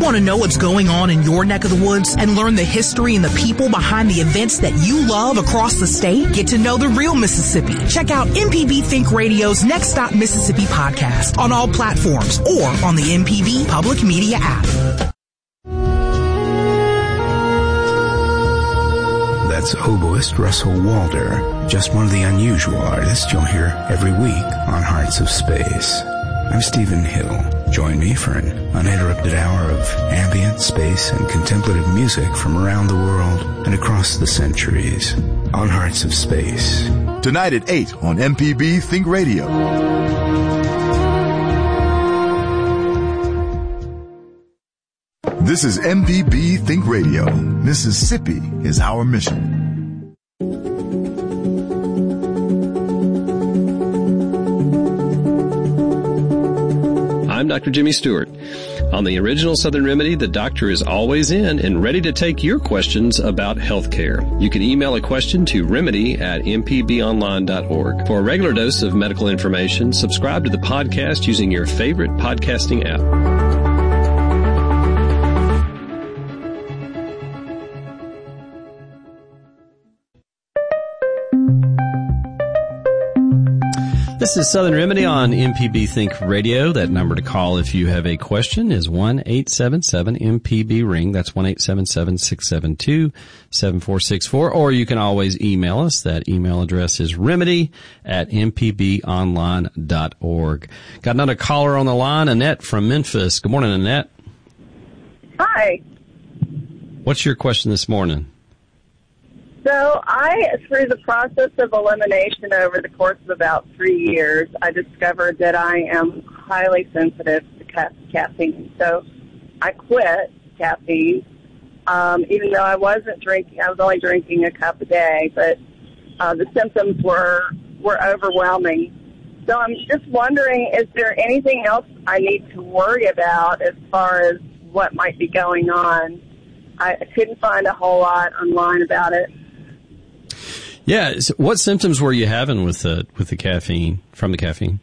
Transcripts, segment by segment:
Want to know what's going on in your neck of the woods and learn the history and the people behind the events that you love across the state? Get to know the real Mississippi. Check out MPB Think Radio's Next Stop Mississippi podcast on all platforms or on the MPB Public Media app. That's oboist Russell Walder, just one of the unusual artists you'll hear every week on Hearts of Space. I'm Stephen Hill. Join me for an uninterrupted hour of ambient, space, and contemplative music from around the world and across the centuries on Hearts of Space. Tonight at 8 on MPB Think Radio. This is MPB Think Radio. Mississippi is our mission. I'm Dr. Jimmy Stewart. On the original Southern Remedy, the doctor is always in and ready to take your questions about health care. You can email a question to remedy@mpbonline.org. For a regular dose of medical information, subscribe to the podcast using your favorite podcasting app. This is Southern Remedy on MPB Think Radio. That number to call if you have a question is 1-877-MPB-RING. That's 1-877-672-7464. Or you can always email us. That email address is remedy@mpbonline.org. Got another caller on the line, Annette from Memphis. Good morning, Annette. Hi. What's your question this morning? So through the process of elimination over the course of about 3 years, I discovered that I am highly sensitive to caffeine. So I quit caffeine, even though I wasn't drinking. I was only drinking a cup a day, but the symptoms were overwhelming. So I'm just wondering, is there anything else I need to worry about as far as what might be going on? I couldn't find a whole lot online about it. Yeah. So what symptoms were you having with the caffeine, from the caffeine?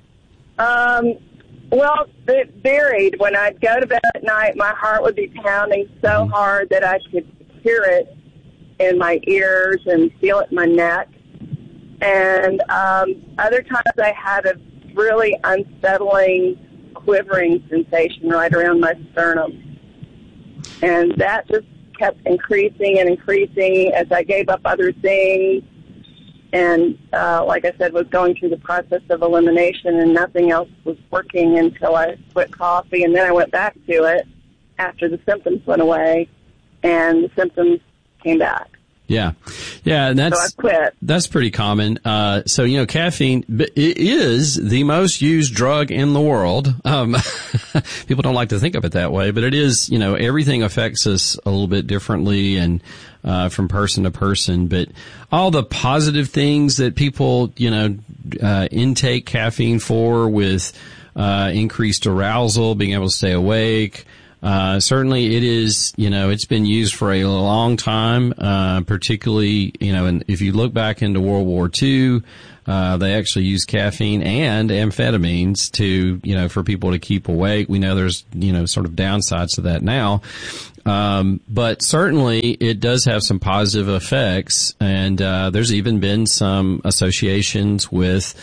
Well, it varied. When I'd go to bed at night, my heart would be pounding so hard that I could hear it in my ears and feel it in my neck. And other times I had a really unsettling, quivering sensation right around my sternum. And that just kept increasing and increasing as I gave up other things and, like I said, was going through the process of elimination, and nothing else was working until I quit coffee. And then I went back to it after the symptoms went away, and the symptoms came back. Yeah. Yeah, and so I quit. That's pretty common. So, caffeine, it is the most used drug in the world. People don't like to think of it that way, but it is, everything affects us a little bit differently and, from person to person. But all the positive things that people, intake caffeine for with, increased arousal, being able to stay awake, certainly it is, it's been used for a long time, particularly, and if you look back into World War II, they actually used caffeine and amphetamines to, for people to keep awake. We know there's, sort of downsides to that now. But certainly it does have some positive effects, and, there's even been some associations with,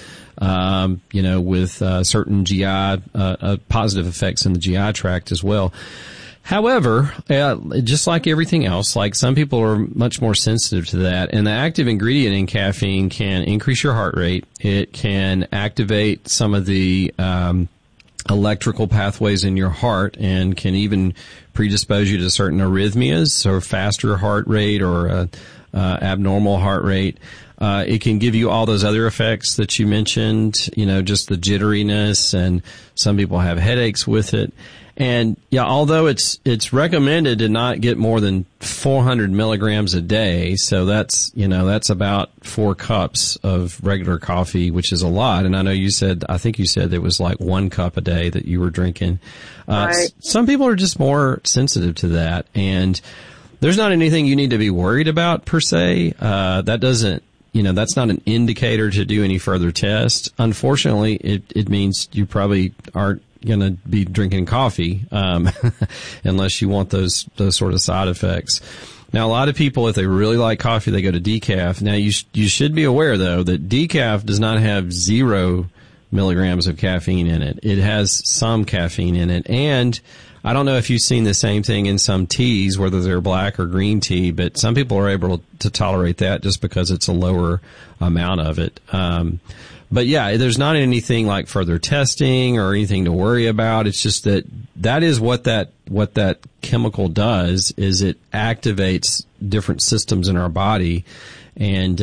certain GI, positive effects in the GI tract as well. However, just like everything else, like some people are much more sensitive to that, and the active ingredient in caffeine can increase your heart rate. It can activate some of the, electrical pathways in your heart and can even predispose you to certain arrhythmias, or faster heart rate or, abnormal heart rate. It can give you all those other effects that you mentioned, just the jitteriness, and some people have headaches with it. And yeah, although it's recommended to not get more than 400 milligrams a day, so that's about 4 cups of regular coffee, which is a lot. And I know I think you said it was like 1 cup a day that you were drinking. Right. Some people are just more sensitive to that, and there's not anything you need to be worried about per se. That doesn't, that's not an indicator to do any further tests. Unfortunately, it means you probably aren't going to be drinking coffee, unless you want those sort of side effects. Now, a lot of people, if they really like coffee, they go to decaf. Now, you should be aware, though, that decaf does not have 0 milligrams of caffeine in it. It has some caffeine in it. And I don't know if you've seen the same thing in some teas, whether they're black or green tea, but some people are able to tolerate that just because it's a lower amount of it. But yeah, there's not anything like further testing or anything to worry about. It's just that is what that chemical does, is it activates different systems in our body. And,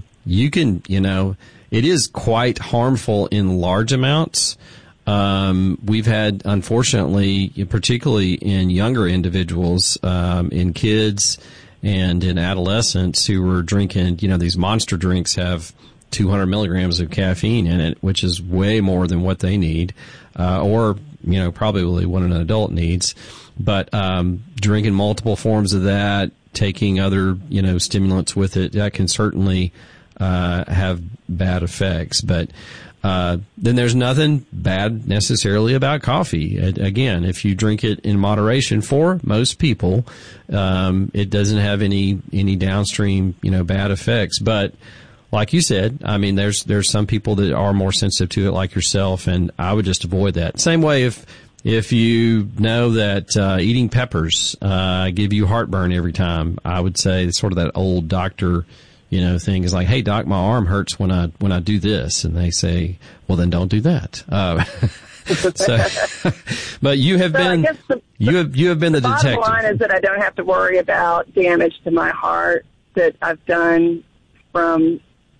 it is quite harmful in large amounts. We've had, unfortunately, particularly in younger individuals, in kids and in adolescents who were drinking, these monster drinks have 200 milligrams of caffeine in it, which is way more than what they need, or probably what an adult needs. But drinking multiple forms of that, taking other stimulants with it, that can certainly have bad effects. But then there's nothing bad necessarily about coffee. Again, if you drink it in moderation, for most people, it doesn't have any downstream bad effects. But like you said, I mean, there's some people that are more sensitive to it, like yourself, and I would just avoid that. Same way if you know that eating peppers give you heartburn every time, I would say it's sort of that old doctor thing is like, hey doc, my arm hurts when I do this, and they say, well then don't do that. But you have been you have been the detective. Bottom line is that I don't have to worry about damage to my heart that I've done from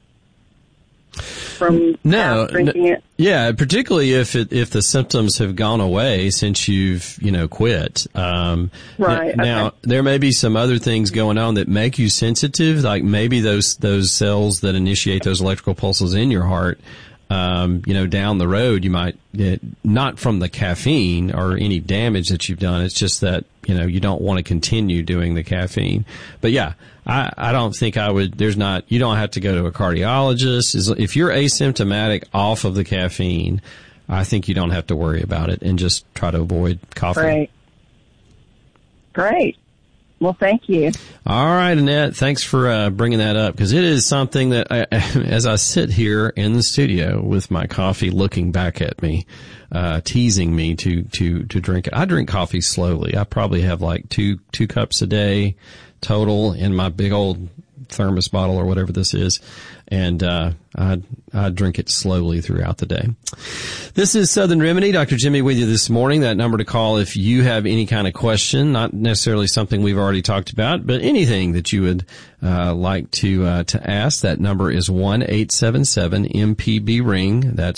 drinking it. Yeah, particularly if the symptoms have gone away since you've quit. Right. Now there may be some other things going on that make you sensitive, like maybe those cells that initiate those electrical pulses in your heart. Down the road you might get, not from the caffeine or any damage that you've done. It's just that you don't want to continue doing the caffeine. But yeah, I don't think I would. You don't have to go to a cardiologist. If you're asymptomatic off of the caffeine, I think you don't have to worry about it and just try to avoid coffee. Great. Well, thank you. All right, Annette, thanks for bringing that up, because it is something that as I sit here in the studio with my coffee looking back at me, teasing me to drink it. I drink coffee slowly. I probably have like two cups a day total in my big old thermos bottle or whatever this is. And I drink it slowly throughout the day. This is Southern Remedy. Dr. Jimmy with you this morning. That number to call if you have any kind of question, not necessarily something we've already talked about, but anything that you would like to ask. That number is 1-877-MPB-RING. That's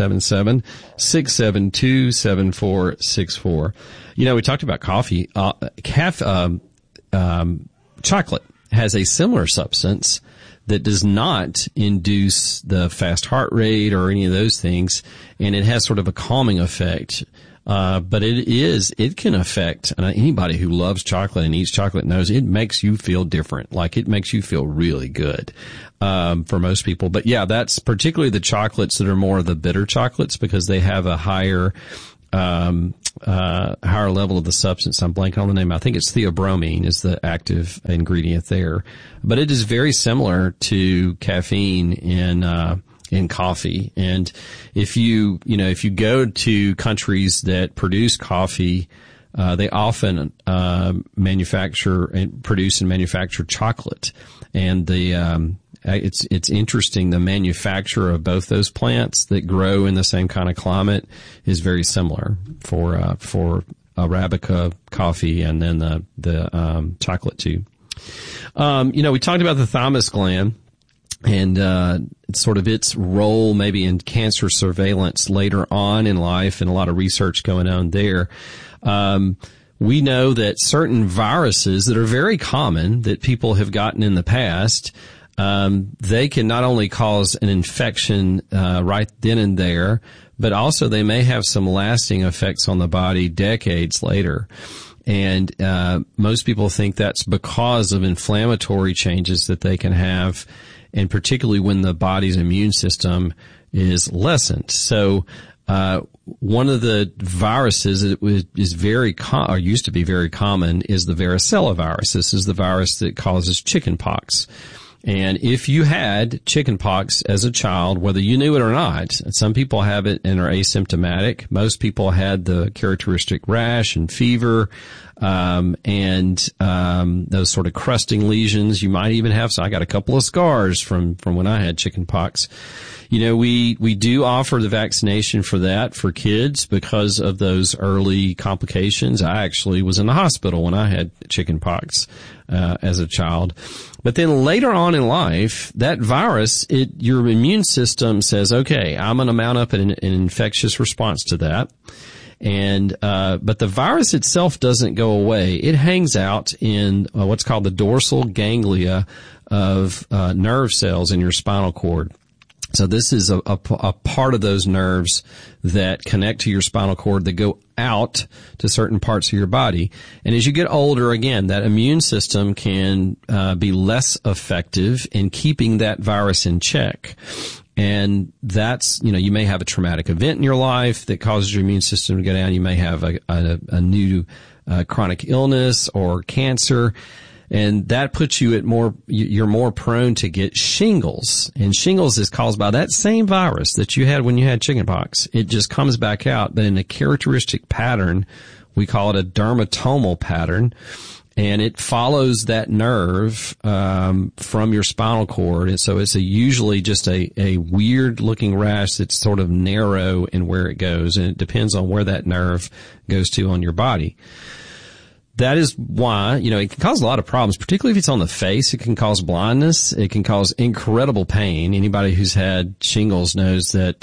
1-877-672-7464. We talked about coffee. Chocolate has a similar substance that does not induce the fast heart rate or any of those things, and it has sort of a calming effect. But it can affect anybody who loves chocolate and eats chocolate knows it makes you feel different. Like it makes you feel really good, for most people. But yeah, that's particularly the chocolates that are more of the bitter chocolates, because they have a higher level of the substance. I'm blanking on the name. I think it's theobromine is the active ingredient there, but it is very similar to caffeine in coffee. And if you go to countries that produce coffee, they often produce and manufacture chocolate. And it's interesting. The manufacture of both those plants that grow in the same kind of climate is very similar for Arabica coffee and then the chocolate too. We talked about the thymus gland and sort of its role maybe in cancer surveillance later on in life, and a lot of research going on there. We know that certain viruses that are very common that people have gotten in the past, they can not only cause an infection right then and there, but also they may have some lasting effects on the body decades later. And most people think that's because of inflammatory changes that they can have, and particularly when the body's immune system is lessened. So one of the viruses that is very or used to be very common is the varicella virus. This is the virus that causes chickenpox. And if you had chickenpox as a child, whether you knew it or not, some people have it and are asymptomatic. Most people had the characteristic rash and fever, and those sort of crusting lesions. You might even have, so I got a couple of scars from when I had chickenpox. You know, we do offer the vaccination for that for kids because of those early complications. I actually was in the hospital when I had chickenpox, as a child. But then later on in life, that virus, your immune system says, okay, I'm going to mount up an infectious response to that. And, but the virus itself doesn't go away. It hangs out in what's called the dorsal ganglia of, nerve cells in your spinal cord. So this is a part of those nerves that connect to your spinal cord that go out to certain parts of your body. And as you get older, again, that immune system can be less effective in keeping that virus in check. And that's, you know, you may have a traumatic event in your life that causes your immune system to go down. You may have a new chronic illness or cancer. And that puts you you're more prone to get shingles. And shingles is caused by that same virus that you had when you had chickenpox. It just comes back out, but in a characteristic pattern. We call it a dermatomal pattern. And it follows that nerve, from your spinal cord. And so it's usually just a weird looking rash that's sort of narrow in where it goes. And it depends on where that nerve goes to on your body. That is why, you know, it can cause a lot of problems, particularly if it's on the face. It can cause blindness. It can cause incredible pain. Anybody who's had shingles knows that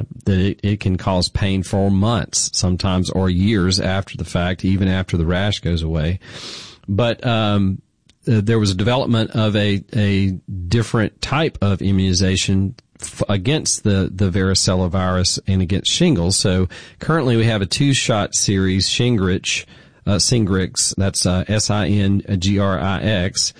it can cause pain for months, sometimes, or years after the fact, even after the rash goes away. But, there was a development of a different type of immunization against the varicella virus and against shingles. So currently we have a 2-shot series, Shingrix, that's Singrix,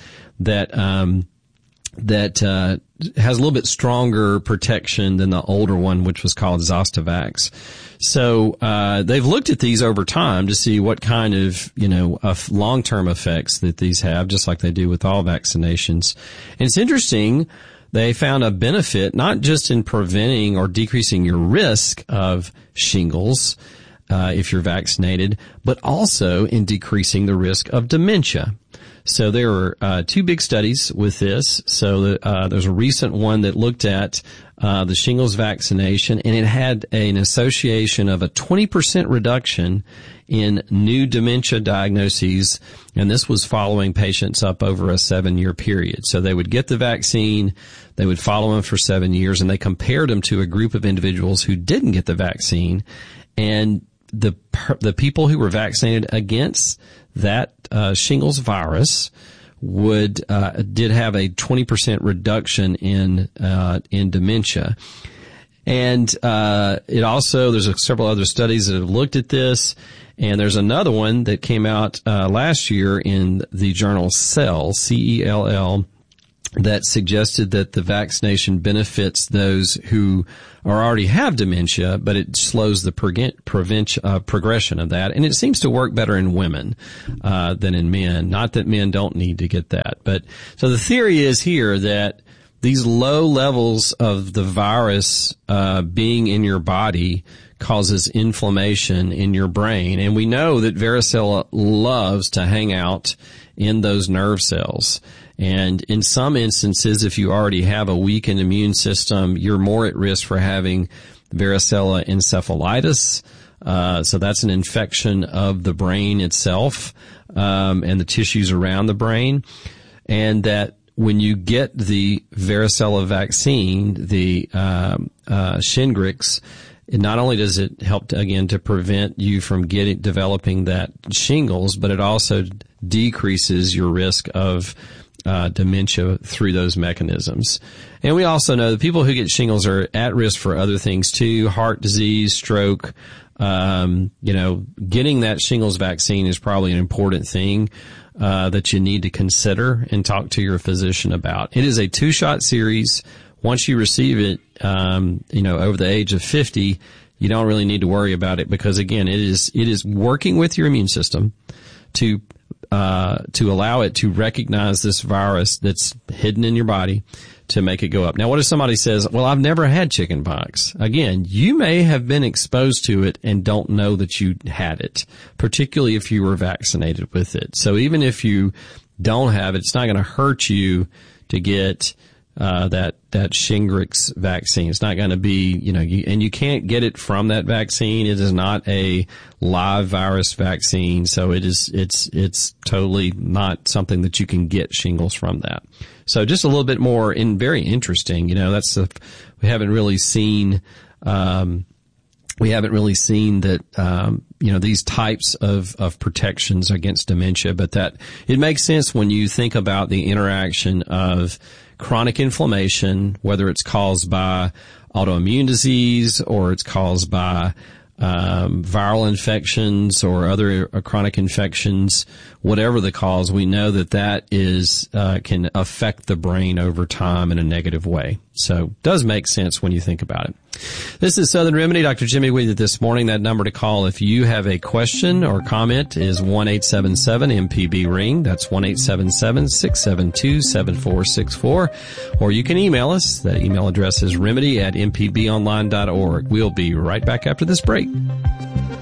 that has a little bit stronger protection than the older one, which was called Zostavax. So they've looked at these over time to see what kind of, you know, long-term effects that these have, just like they do with all vaccinations. And it's interesting, they found a benefit not just in preventing or decreasing your risk of shingles, if you're vaccinated, but also in decreasing the risk of dementia. So there were 2 big studies with this. So there's a recent one that looked at the shingles vaccination, and it had an association of a 20% reduction in new dementia diagnoses, and this was following patients up over a 7-year period. So they would get the vaccine, they would follow them for 7 years, and they compared them to a group of individuals who didn't get the vaccine, and the people who were vaccinated against that shingles virus did have a 20% reduction in dementia. And it also, there's several other studies that have looked at this, and there's another one that came out last year in the journal Cell, CELL, that suggested that the vaccination benefits those who already have dementia, but it slows the progression of that. And it seems to work better in women than in men. Not that men don't need to get that. But so the theory is here that these low levels of the virus being in your body causes inflammation in your brain. And we know that varicella loves to hang out in those nerve cells. And in some instances, if you already have a weakened immune system, you're more at risk for having varicella encephalitis. So that's an infection of the brain itself, and the tissues around the brain. And that when you get the varicella vaccine, the Shingrix, not only does it help to prevent you from developing that shingles, but it also decreases your risk of dementia through those mechanisms. And we also know that people who get shingles are at risk for other things too, heart disease, stroke. Getting that shingles vaccine is probably an important thing that you need to consider and talk to your physician about. It is a 2-shot series. Once you receive it, over the age of 50, you don't really need to worry about it because, again, it is working with your immune system to allow it to recognize this virus that's hidden in your body to make it go up. Now, what if somebody says, well, I've never had chickenpox? Again, you may have been exposed to it and don't know that you had it, particularly if you were vaccinated with it. So even if you don't have it, it's not going to hurt you to get that Shingrix vaccine. It's not going to be, and you can't get it from that vaccine. It is not a live virus vaccine, so it's totally not something that you can get shingles from that. So just a little bit more very interesting. We haven't really seen that, these types of protections against dementia, but that it makes sense when you think about the interaction of chronic inflammation, whether it's caused by autoimmune disease or it's caused by viral infections or other chronic infections, whatever the cause, we know that is can affect the brain over time in a negative way. So it does make sense when you think about it. This is Southern Remedy. Dr. Jimmy with you this morning. That number to call if you have a question or comment is 1-877-MPB-RING. That's 1-877-672-7464. Or you can email us. That email address is remedy@mpbonline.org. We'll be right back after this break.